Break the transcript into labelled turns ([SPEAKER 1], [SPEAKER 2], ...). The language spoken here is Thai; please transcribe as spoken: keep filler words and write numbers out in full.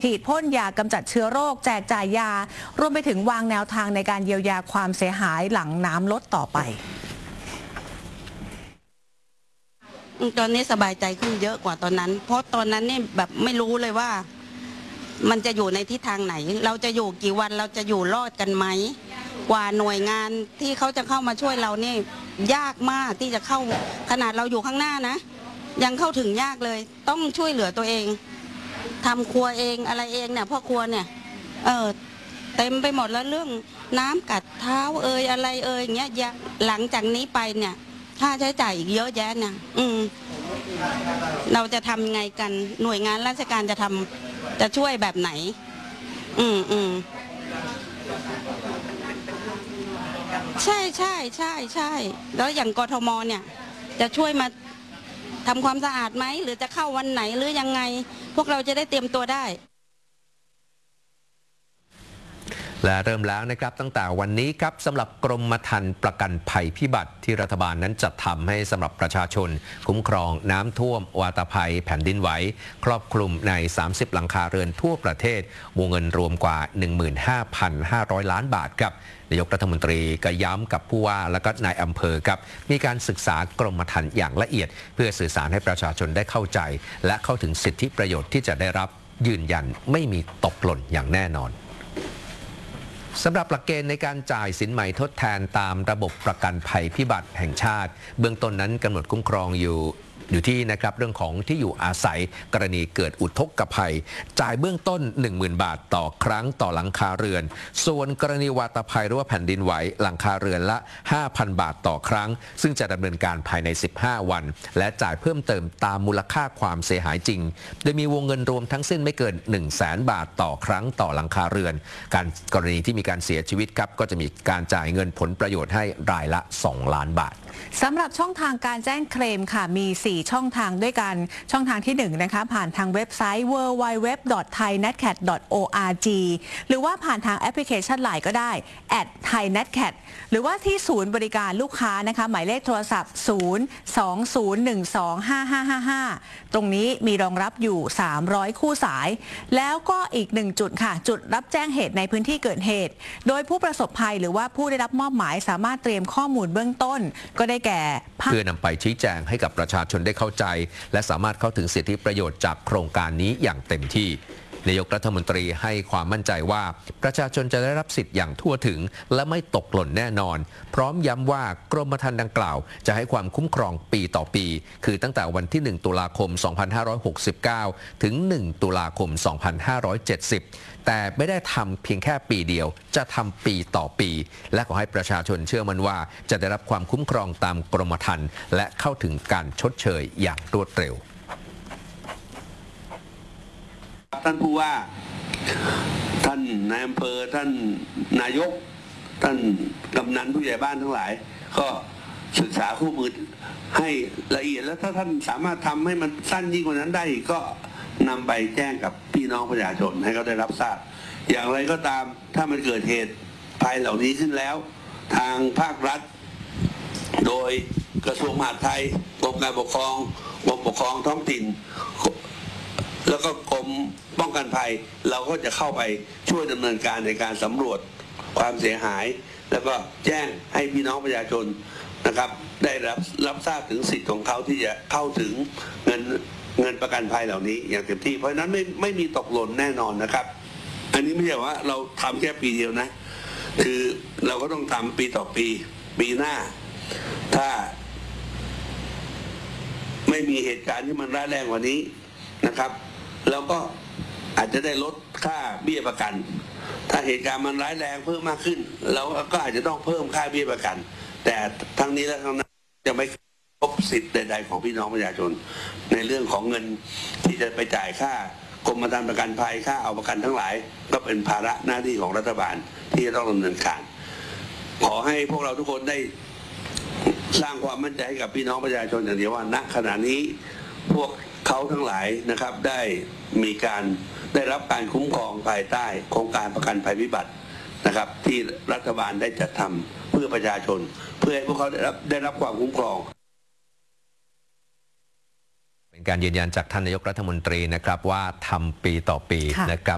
[SPEAKER 1] ฉีดพ่นยากำจัดเชื้อโรคแจกจ่ายยารวมไปถึงวางแนวทางในการเยียวยาความเสียหายหลังน้ำลดต่อไป
[SPEAKER 2] ตอนนี้สบายใจขึ้นเยอะกว่าตอนนั้นเพราะตอนนั้นนี่แบบไม่รู้เลยว่ามันจะอยู่ในทิศทางไหนเราจะอยู่กี่วันเราจะอยู่รอดกันไหมกว่าหน่วยงานที่เขาจะเข้ามาช่วยเรานี่ยากมากที่จะเข้าขนาดเราอยู่ข้างหน้านะยังเข้าถึงยากเลยต้องช่วยเหลือตัวเองทำครัวเองอะไรเองเนี่ยพ่อครัวเนี่ยเออเต็มไปหมดแล้วเรื่องน้ำกัดเท้าเอ่ยอะไรเอ่ยอย่างเงี้ยหลังจากนี้ไปเนี่ยค่าใช้จ่ายอีกเยอะแยะเนี่ยอืมเราจะทำยังไงกันหน่วยงานราชการจะทำจะช่วยแบบไหนอืมอืมใช่ใช่ใช่ใช่แล้วอย่างกทมเนี่ยจะช่วยมาทำความสะอาดไหมหรือจะเข้าวันไหนหรือยังไงพวกเราจะได้เตรียมตัวได้
[SPEAKER 3] และเริ่มแล้วนะครับตั้งแต่วันนี้ครับสำหรับกรมธรรม์ประกันภัยพิบัติที่รัฐบาลนั้นจัดทำให้สำหรับประชาชนคุ้มครองน้ำท่วมวาตภัยแผ่นดินไหวครอบคลุมในสามสิบหลังคาเรือนทั่วประเทศวงเงินรวมกว่า หนึ่งหมื่นห้าพันห้าร้อย ล้านบาทครับนายกรัฐมนตรีก็ย้ำกับผู้ว่าและก็นายอำเภอครับมีการศึกษากรมธรรม์อย่างละเอียดเพื่อสื่อสารให้ประชาชนได้เข้าใจและเข้าถึงสิทธิประโยชน์ที่จะได้รับยืนยันไม่มีตกหล่นอย่างแน่นอนสำหรับหลักเกณฑ์ในการจ่ายสินไหมทดแทนตามระบบประกันภัยพิบัติแห่งชาติเบื้องต้นนั้นกำหนดคุ้มครองอยู่อยู่ที่นะครับเรื่องของที่อยู่อาศัยกรณีเกิดอุทกภัยจ่ายเบื้องต้น หนึ่งหมื่น บาทต่อครั้งต่อหลังคาเรือนส่วนกรณีวาตภัยหรือว่าแผ่นดินไหวหลังคาเรือนละ ห้าพัน บาทต่อครั้งซึ่งจะดำเนินการภายในสิบห้าวันและจ่ายเพิ่มเติมตามมูลค่าความเสียหายจริงโดยมีวงเงินรวมทั้งสิ้นไม่เกิน หนึ่งแสน บาทต่อครั้งต่อหลังคาเรือนการกรณีที่มีการเสียชีวิตครับก็จะมีการจ่ายเงินผลประโยชน์ให้รายละสองล้านบาท
[SPEAKER 1] สำหรับช่องทางการแจ้งเคลมค่ะมีสี่ช่องทางด้วยกันช่องทางที่หนึ่งนะคะผ่านทางเว็บไซต์ ดับเบิลยู ดับเบิลยู ดับเบิลยู ดอท ไทย เน็ต แคท ดอท โอ อาร์ จี หรือว่าผ่านทางแอปพลิเคชัน ไลน์ ก็ได้ แอท ไทย เน็ต แคท หรือว่าที่ศูนย์บริการลูกค้านะคะหมายเลขโทรศัพท์ ศูนย์ สอง ศูนย์ หนึ่ง สอง ห้า ห้า ห้า ห้า ตรงนี้มีรองรับอยู่สามร้อยคู่สายแล้วก็อีกหนึ่งจุดค่ะจุดรับแจ้งเหตุในพื้นที่เกิดเหตุโดยผู้ประสบภัยหรือว่าผู้ได้รับมอบหมายสามารถเตรียมข้อมูลเบื้องต้นก็ได้แก่
[SPEAKER 3] เพื่อนำไปชี้แจงให้กับประชาชนได้เข้าใจและสามารถเข้าถึงสิทธิประโยชน์จากโครงการนี้อย่างเต็มที่นายกรัฐมนตรีให้ความมั่นใจว่าประชาชนจะได้รับสิทธิ์อย่างทั่วถึงและไม่ตกหล่นแน่นอนพร้อมย้ำว่ากรมธรรม์ดังกล่าวจะให้ความคุ้มครองปีต่อปีคือตั้งแต่วันที่หนึ่งตุลาคมสองพันห้าร้อยหกสิบเก้าถึงหนึ่งตุลาคมสองพันห้าร้อยเจ็ดสิบแต่ไม่ได้ทำเพียงแค่ปีเดียวจะทำปีต่อปีและขอให้ประชาชนเชื่อมั่นว่าจะได้รับความคุ้มครองตามกรมธรรม์และเข้าถึงการชดเชยอย่างรวดเร็ว
[SPEAKER 4] ท่านผู้ว่าท่านนายอำเภอท่านนายกท่านกำนันผู้ใหญ่บ้านทั้งหลายก็ศึกษาคู่มือให้ละเอียดแล้วถ้าท่านสามารถทำให้มันสั้นยิ่งกว่านั้นได้ก็นำไปแจ้งกับพี่น้องประชาชนให้เขาได้รับทราบอย่างไรก็ตามถ้ามันเกิดเหตุภัยเหล่านี้ขึ้นแล้วทางภาครัฐโดยกระทรวงมหาดไทยกรมการปกครองกรมปกครองท้องถิ่นแล้วก็กรมป้องกันภัยเราก็จะเข้าไปช่วยดำเนินการในการสำรวจความเสียหายแล้วก็แจ้งให้พี่น้องประชาชนนะครับได้รับรับทราบถึงสิทธิ์ของเขาที่จะเข้าถึงเงินเงินประกันภัยเหล่านี้อย่างเต็มที่เพราะฉะนั้นไม่ไม่มีตกหล่นแน่นอนนะครับอันนี้ไม่ใช่ว่าเราทำแค่ปีเดียวนะคือเราก็ต้องทำปีต่อปีปีหน้าถ้าไม่มีเหตุการณ์ที่มันร้ายแรงกว่านี้นะครับแล้วก็อาจจะได้ลดค่าเบี้ยประกันถ้าเหตุการณ์มันร้ายแรงเพิ่มมากขึ้นเราก็อาจจะต้องเพิ่มค่าเบี้ยประกันแต่ทั้งนี้และทั้งนั้นจะไม่ครบสิทธิ์ใดๆของพี่น้องประชาชนในเรื่องของเงินที่จะไปจ่ายค่ากรมธรรม์ประกันภัยค่าเอาประกันทั้งหลายก็เป็นภาระหน้าที่ของรัฐบาลที่จะต้องดำเนินการขอให้พวกเราทุกคนได้สร้างความมั่นใจให้กับพี่น้องประชาชนอย่างเดียวว่าณขณะนี้พวกเขาทั้งหลายนะครับได้มีการได้รับการคุ้มครองภายใต้โครงการประกันภัยพิบัตินะครับที่รัฐบาลได้จัดทำเพื่อประชาชนเพื่อให้พวกเขาได้รับได้รับความคุ้มครอง
[SPEAKER 3] เป็นการยืนยันจากท่านนายกรัฐมนตรีนะครับว่าทำปีต่อปีนะครับ